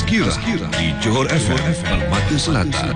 Tazkirah di Johor FM Permata Selatan.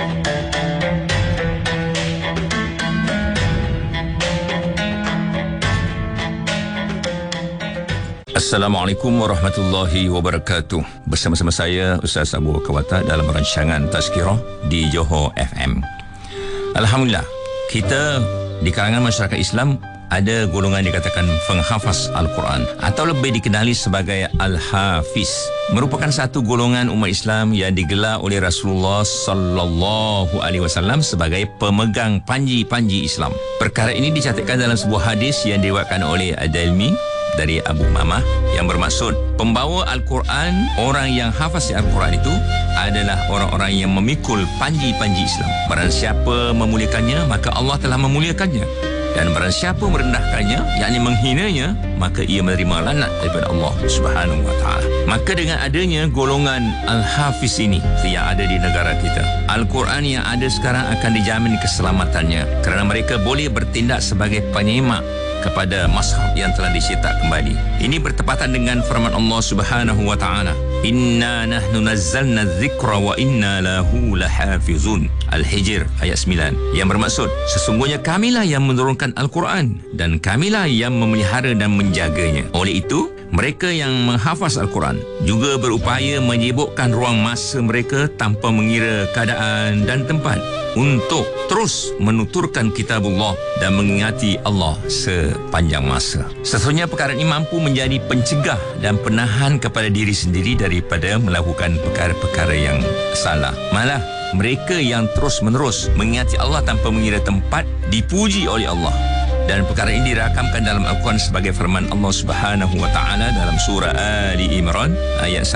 Assalamualaikum warahmatullahi wabarakatuh. Bersama-sama saya Ustaz Abu Kawata dalam rancangan Tazkirah di Johor FM. Alhamdulillah, kita di kalangan masyarakat Islam ada golongan dikatakan penghafaz Al-Quran atau lebih dikenali sebagai Al-Hafiz. Merupakan satu golongan umat Islam yang digelar oleh Rasulullah sallallahu alaihi wasallam sebagai pemegang panji-panji Islam. Perkara ini dicatatkan dalam sebuah hadis yang diriwayatkan oleh Ad-Dailmi dari Abu Umamah yang bermaksud pembawa Al-Quran, orang yang hafaz Al-Quran itu adalah orang-orang yang memikul panji-panji Islam. Barang siapa memuliakannya, maka Allah telah memuliakannya. Dan barang siapa merendahkannya, yakni menghinanya, maka ia menerima laknat daripada Allah Subhanahu wa taala. Maka dengan adanya golongan Al-Hafiz ini yang ada di negara kita, Al-Quran yang ada sekarang akan dijamin keselamatannya kerana mereka boleh bertindak sebagai penyemak kepada mazhab yang telah dicetak kembali. Ini bertepatan dengan firman Allah Subhanahu wa taala, "Inna nahnu nazzalna dzikra wa inna lahu lahafizun." Al-Hijr ayat 9, yang bermaksud sesungguhnya kamilah yang menurunkan Al-Quran dan kamilah yang memelihara dan menjaganya. Oleh itu, mereka yang menghafaz Al-Quran juga berupaya menyibukkan ruang masa mereka tanpa mengira keadaan dan tempat untuk terus menuturkan kitabullah dan mengingati Allah sepanjang masa. Sesungguhnya perkara ini mampu menjadi pencegah dan penahan kepada diri sendiri daripada melakukan perkara-perkara yang salah. Malah mereka yang terus-menerus mengingati Allah tanpa mengira tempat dipuji oleh Allah. Dan perkara ini dirakamkan dalam Al-Quran sebagai firman Allah Subhanahu wa taala dalam surah Ali Imran ayat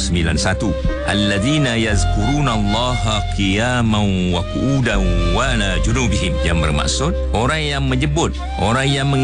191. Alladzina yazkurunallaha qiyaman wa qu'udan wa ala junubihim, yang bermaksud orang yang menyebut, orang yang